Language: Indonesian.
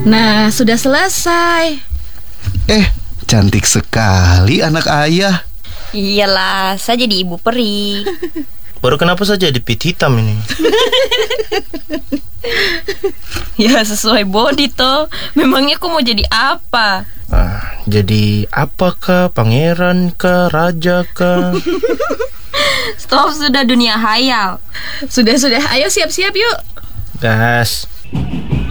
Nah, sudah selesai. Cantik sekali anak ayah. Iyalah, saya jadi ibu peri. Baru kenapa saja di pit hitam ini? Ya sesuai body toh. Memangnya aku mau jadi apa? Jadi apakah? Pangeran kah? Raja kah? Stop sudah, dunia hayal. Sudah, ayo siap-siap yuk. Gas.